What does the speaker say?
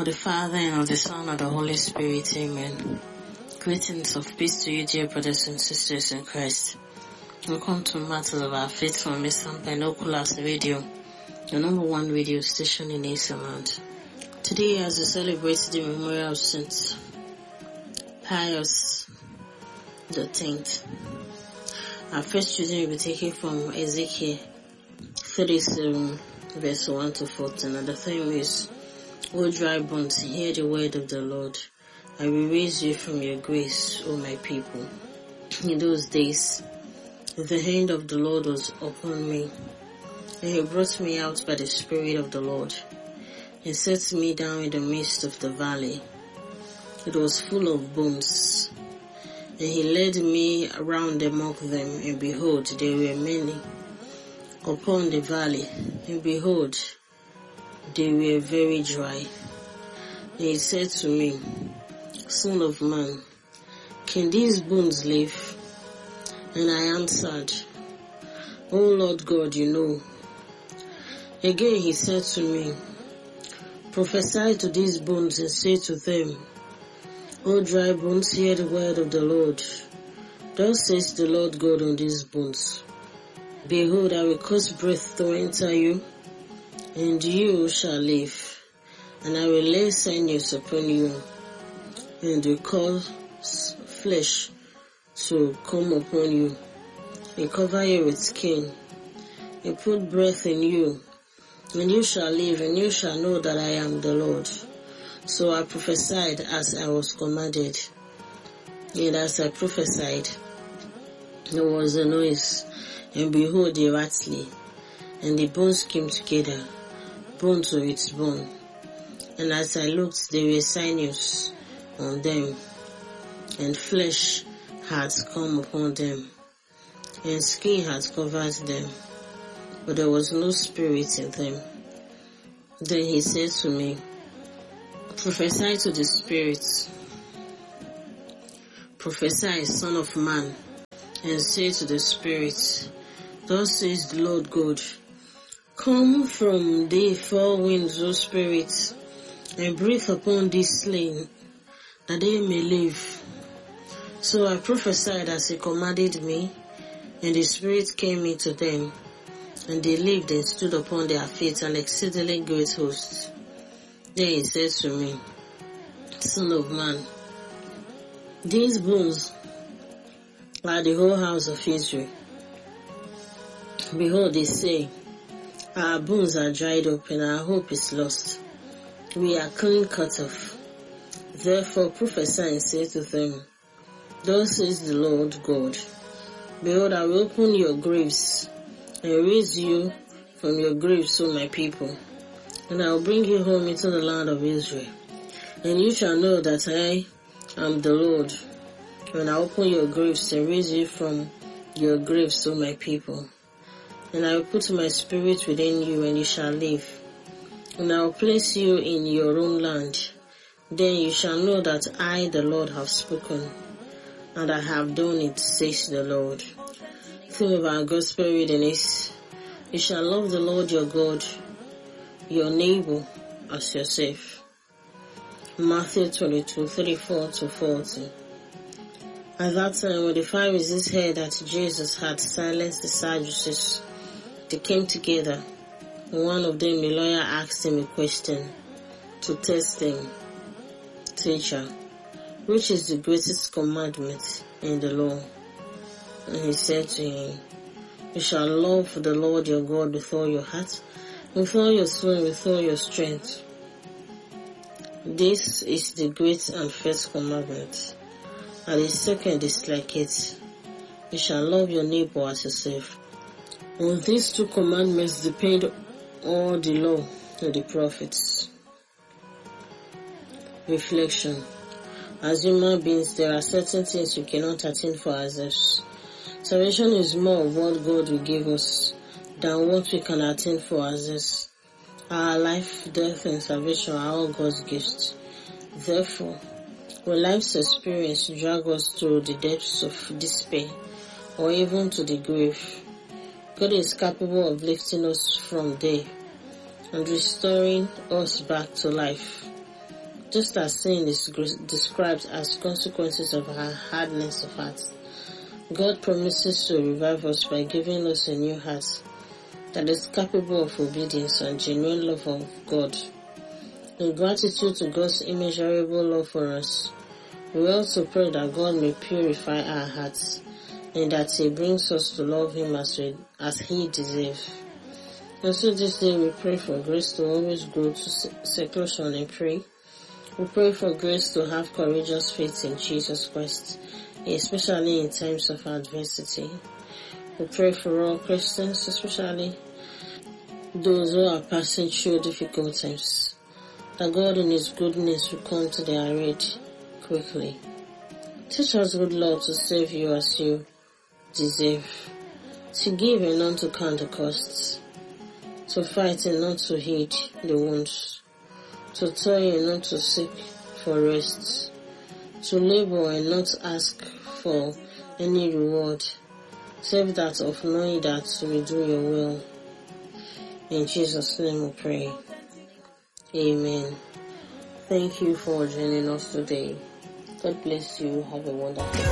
the Father, and of the Son, and of the Holy Spirit. Amen. Greetings of peace to you, dear brothers and sisters in Christ. Welcome to Matters of Our Faith from Mr. Binoculars Radio, the number one radio station in Iceland. Today, as we celebrate the memorial of Saint Pius X, our first reading will be taken from Ezekiel 37, verse 1 to 14, and the theme is, O dry bones, hear the word of the Lord. I will raise you from your graves, O my people. In those days, the hand of the Lord was upon me, and he brought me out by the Spirit of the Lord, and set me down in the midst of the valley. It was full of bones, and he led me around among them, and behold, there were many upon the valley, and behold, they were very dry. And he said to me, Son of man, can these bones live? And I answered, O Lord God, you know. Again he said to me, Prophesy to these bones and say to them, O dry bones, hear the word of the Lord. Thus says the Lord God on these bones. Behold, I will cause breath to enter you, and you shall live, and I will lay sinews upon you, and will cause flesh to come upon you, and cover you with skin, and put breath in you, and you shall live, and you shall know that I am the Lord. So I prophesied as I was commanded, and as I prophesied, there was a noise, and behold, a rattling, and the bones came together, bone to its bone. And as I looked, there were sinews on them, and flesh had come upon them, and skin had covered them, but there was no spirit in them. Then he said to me, Prophesy to the spirits. Prophesy, Son of man, and say to the spirits, Thus says the Lord God, Come from the four winds, O spirits, and breathe upon these slain, that they may live. So I prophesied as he commanded me, and the Spirit came into them, and they lived and stood upon their feet, an exceedingly great host. Then he said to me, Son of man, these bones are the whole house of Israel. Behold, they say, Our bones are dried up, and our hope is lost. We are clean cut off. Therefore prophesy and say to them, Thus says the Lord God, Behold, I will open your graves, and raise you from your graves, O my people, and I will bring you home into the land of Israel. And you shall know that I am the Lord, when I open your graves and raise you from your graves, O my people. And I will put my spirit within you, and you shall live. And I will place you in your own land. Then you shall know that I, the Lord, have spoken, and I have done it, says the Lord. Theme of our gospel reading is, You shall love the Lord your God, your neighbor as yourself. Matthew 22:34 to 40. At that time, when the Pharisees heard that Jesus had silenced the Sadducees, they came together, and one of them, a lawyer, asked him a question to test him. Teacher, which is the greatest commandment in the law? And he said to him, You shall love the Lord your God with all your heart, with all your soul, and with all your strength. This is the great and first commandment. And the second is like it. You shall love your neighbor as yourself. On these two commandments depend all the law and the prophets. Reflection. As human beings, there are certain things we cannot attain for ourselves. Salvation is more of what God will give us than what we can attain for ourselves. Our life, death, and salvation are all God's gifts. Therefore, when life's experience drag us through the depths of despair or even to the grave, God is capable of lifting us from there and restoring us back to life. just as sin is described as consequences of our hardness of heart. God promises to revive us by giving us a new heart that is capable of obedience and genuine love of God. In gratitude to God's immeasurable love for us, we also pray that God may purify our hearts and that He brings us to love Him as He deserves. And so this day we pray for grace to always go to seclusion and pray. We pray for grace to have courageous faith in Jesus Christ, especially in times of adversity. We pray for all Christians, especially those who are passing through difficult times, that God in His goodness will come to their aid quickly. Teach us, good Lord, to serve You as You deserve, to give and not to count the costs, to fight and not to heed the wounds, to toil and not to seek for rest, to labor and not ask for any reward, save that of knowing that we do Your will. In Jesus' name we pray. Amen. Thank you for joining us today. God bless you. Have a wonderful day.